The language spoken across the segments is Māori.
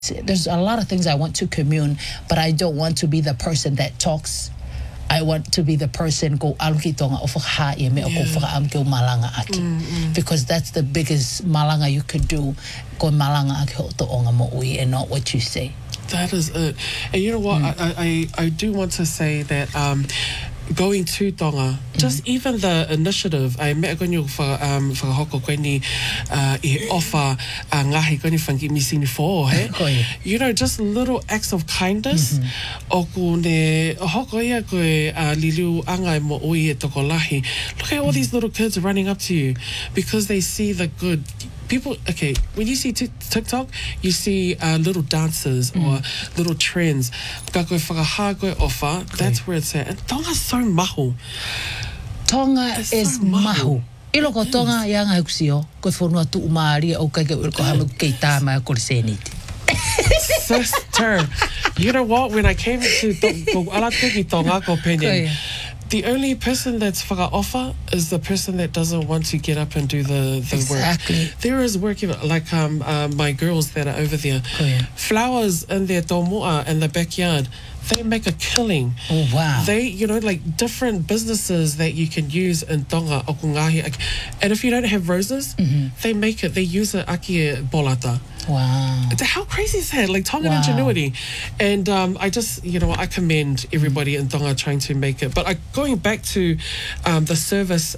there's a lot of things I want to commune, but I don't want to be the person that talks. I want to be the person go alki tonga o whakaha I me o ko whakaam ke o malanga aki. Because that's the biggest malanga you could do, ko malanga aki ho to onga mo ui, and not what you say. That is it. And you know what, I do want to say that going to Tonga, just even the initiative, I met konyo whakahoko koe ni I offer ngahi koe ni whangi misini fō, he? You know, just little acts of kindness. Oku ne hoko ia koe liliu angai mo ui e toko lahi. Look at all these little kids running up to you because they see the good. People, okay, when you see TikTok, you see little dances or little trends. Ka koe whakaha koe ofa, that's where it's at. And Tonga's so mahu. Tonga is mahu. Ilo ko Tonga ianga heuksio, koe whanua tu umaari o kai koe ko hamu kei tāma ko seniti. Sister, you know what? When I came to Alateki Tonga ko Penny, the only person that's whakaofa is the person that doesn't want to get up and do the work. There is work, like my girls that are over there. Flowers in their tomoa in the backyard, they make a killing. Oh, wow. They, you know, like different businesses that you can use in Tonga, okungahi. And if you don't have roses, they make it, they use it aki bolata. Wow. How crazy is that? Like Tongan ingenuity. And I just, you know, I commend everybody in Tonga trying to make it. But going back to the service,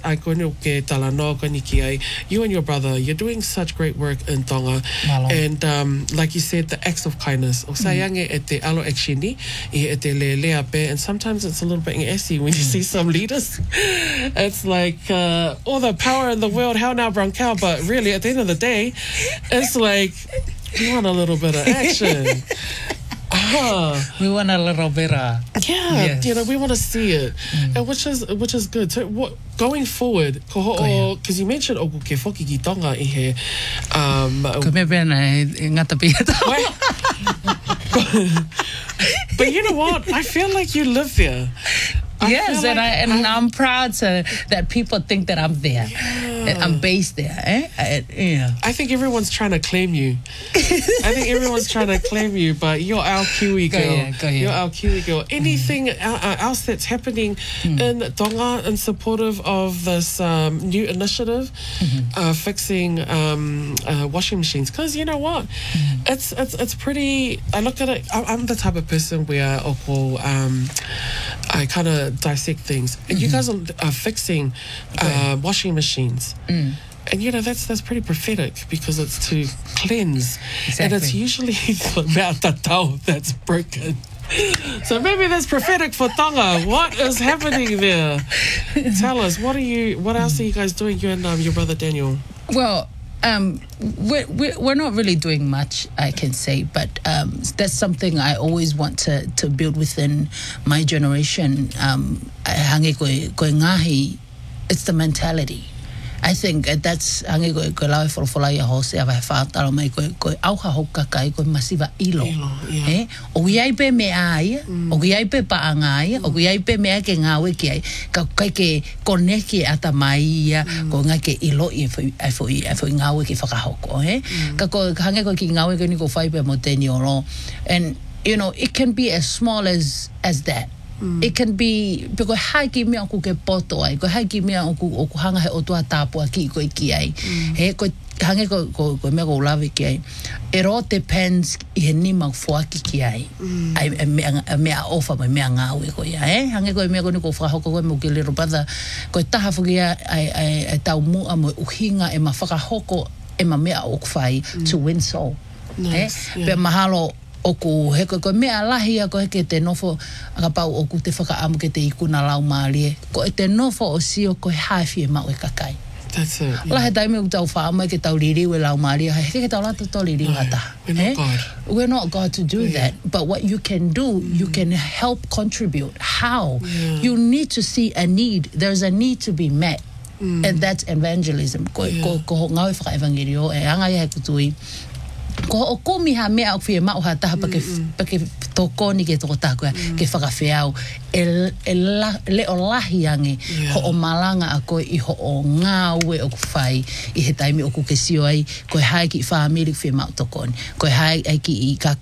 you and your brother, you're doing such great work in Tonga. And like you said, the acts of kindness. And sometimes it's a little bit ngesi when you see some leaders. It's like all the power in the world, how now brown cow. But really, at the end of the day, it's like, we want a little bit of action. We want a little bit of... Yeah, you know, we want to see it. And which is good. So what, going forward, because you mentioned oku ke whoki ki Tonga I he. But you know what? I feel like you live there. Yes, and I'm proud that people think that I'm there. I'm based there. I think everyone's trying to claim you. But you're our Kiwi girl. You're our Kiwi girl. Anything else that's happening in Tonga in supportive of this new initiative, fixing washing machines? Because you know what? It's pretty... I look at it... I'm the type of person where I kind of dissect things. And you guys are fixing washing machines. And you know, that's pretty prophetic because it's to cleanse. And it's usually the matatau that's broken. So maybe that's prophetic for Tonga. What is happening there? Tell us, what else are you guys doing, you and your brother Daniel? Well, we're not really doing much, I can say, but that's something I always want to build within my generation. Hangi koe ngahi, it's the mentality. I think that's hangi koe lawe wholawhalai a hose a vai whātaro mai koe auha hoka kai koe masiva ilo. O iai pe me ai, o iai pe paanga ai, o iai pe mea ke ngā wiki ai, ka kai ke koneki ata mai ia, ko ngā ke ilo I fo ngā wiki whakahoko. Ka koe hangi koe ki ngā wiki ni ko whai pe mo teni oro. And, you know, it can be as small as that. It can be because haiki mea oku ke poto ai, ko haiki mea oku hanga he otua tāpua ki koe ki ai. He ko hange ko mea ko lawe ki ai. It all depends I he nima fuaki ki ai. Ai mea ofa mai mea ngāwe ko ia. Hange ko mea ko ni ko whakahoko koe mo ki little brother. Ko taha whuki ai tau mua mo uhinga e ma whakahoko e ma mea oku whai to win soul. Nice. Pe mahalo oku heko ko mea lahi a ko heke te nofo akapau oku te whakaamu ke te ikuna lau maalie ko e te nofo o sio ko he haifi e mau e kakai. That's it. Lahe taime u tau whaama ke tau ririu e lau maalie heke ke tau lata tau ririu hata. We're not God. We're not God to do that. But what you can do, you can help contribute. How? You need to see a need. There's a need to be met. And that's evangelism. Ko ngau e whaka evangelio e anga ia he kutui. ko o komi ha mea o fie mau ha taha pa ke tokoni ke toko tākua ke whakawheau le o lahi ange ho o malanga a koe i ho o ngā ue o kuwhai i he taimi o kukesio ai koe hai ki whaamiri fie mau tokoni koe hai ai ki i ka